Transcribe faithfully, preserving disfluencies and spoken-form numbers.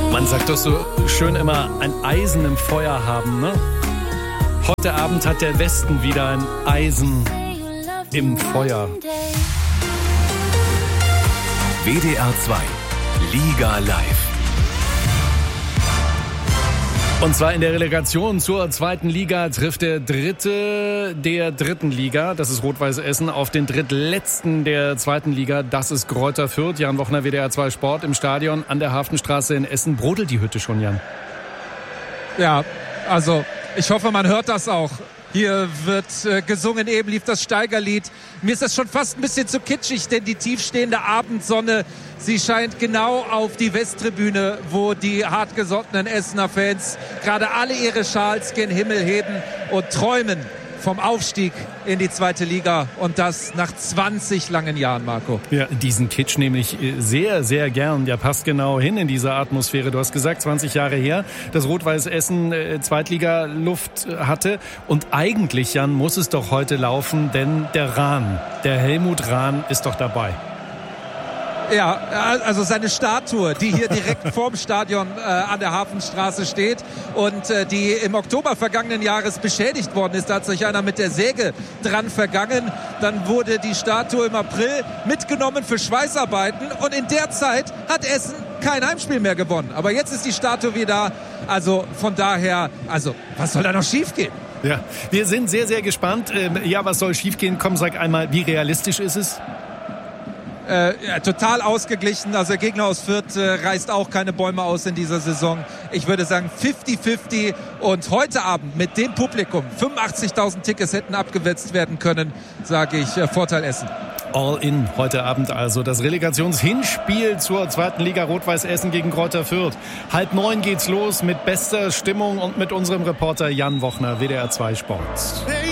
Man sagt doch so schön immer, ein Eisen im Feuer haben, ne? Heute Abend hat der Westen wieder ein Eisen im Feuer. W D R zwei Liga live. Und zwar in der Relegation zur zweiten Liga trifft der Dritte der dritten Liga, das ist Rot-Weiß Essen, auf den Drittletzten der zweiten Liga, das ist Greuther Fürth. Jan Wochner, W D R zwei Sport im Stadion an der Hafenstraße in Essen. Brodelt die Hütte schon, Jan? Ja, also ich hoffe, man hört das auch. Hier wird äh, gesungen, eben lief das Steigerlied. Mir ist das schon fast ein bisschen zu kitschig, denn die tiefstehende Abendsonne, sie scheint genau auf die Westtribüne, wo die hartgesottenen Essener Fans gerade alle ihre Schals gen Himmel heben und träumen vom Aufstieg in die zweite Liga, und das nach zwanzig langen Jahren, Marco. Ja, diesen Kitsch nehme ich sehr, sehr gern. Der passt genau hin in diese Atmosphäre. Du hast gesagt, zwanzig Jahre her, dass Rot-Weiß Essen äh, Zweitliga-Luft hatte. Und eigentlich, Jan, muss es doch heute laufen, denn der Rahn, der Helmut Rahn ist doch dabei. Ja, also seine Statue, die hier direkt vorm Stadion äh, an der Hafenstraße steht und äh, die im Oktober vergangenen Jahres beschädigt worden ist. Da hat sich einer mit der Säge dran vergangen. Dann wurde die Statue im April mitgenommen für Schweißarbeiten und in der Zeit hat Essen kein Heimspiel mehr gewonnen. Aber jetzt ist die Statue wieder, also von daher, also was soll da noch schiefgehen? Ja, wir sind sehr, sehr gespannt. Ähm, ja, was soll schiefgehen? Komm, sag einmal, wie realistisch ist es? Äh, ja, total ausgeglichen. Also der Gegner aus Fürth äh, reißt auch keine Bäume aus in dieser Saison. Ich würde sagen fünfzig fünfzig. Und heute Abend mit dem Publikum, fünfundachtzigtausend Tickets hätten abgewetzt werden können, sage ich, äh, Vorteil Essen. All in heute Abend also. Das Relegationshinspiel zur zweiten Liga Rot-Weiß Essen gegen Greuther Fürth. Halb neun geht's los mit bester Stimmung und mit unserem Reporter Jan Wochner, W D R zwei Sport.